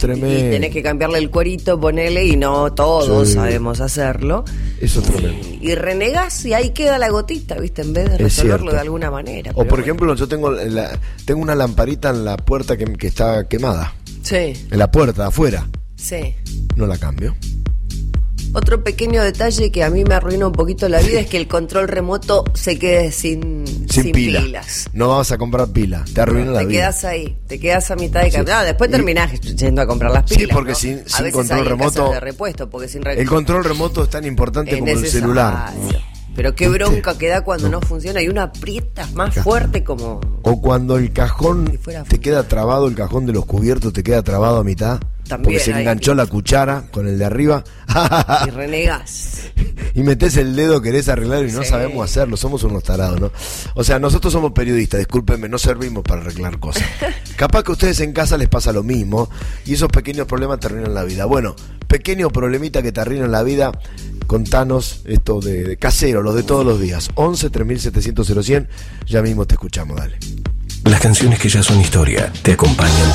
Tremendo. Y tenés que cambiarle el cuerito, ponele, y no todos sabemos hacerlo. Eso es tremendo. Y renegás y ahí queda la gotita, ¿viste? En vez de resolverlo de alguna manera. O por ejemplo, yo tengo una lamparita en la puerta que está quemada. Sí. En la puerta, afuera. Sí. No la cambio. Otro pequeño detalle que a mí me arruina un poquito la vida es que el control remoto se quede sin pilas. No vas a comprar pila, te arruina la vida. Te quedas ahí, te quedas a mitad de camino. No, después terminás yendo a comprar las pilas. Sí, porque ¿no? sin a veces control hay remoto. casas de repuesto, porque sin el control remoto es tan importante como el necesario. celular. Pero qué bronca que da cuando no funciona y uno aprieta más fuerte como... O cuando el cajón te queda trabado, el cajón de los cubiertos te queda trabado a mitad. También porque se enganchó la cuchara con el de arriba. Y renegás. Y metés el dedo, querés arreglarlo y no sabemos hacerlo. Somos unos tarados, ¿no? O sea, nosotros somos periodistas, discúlpenme, no servimos para arreglar cosas. Capaz que a ustedes en casa les pasa lo mismo y esos pequeños problemas te arruinan la vida. Bueno, pequeño problemita que te arruinan la vida, contanos esto de casero, los de todos los días. 11 3700 0100, ya mismo te escuchamos, dale. Las canciones que ya son historia te acompañan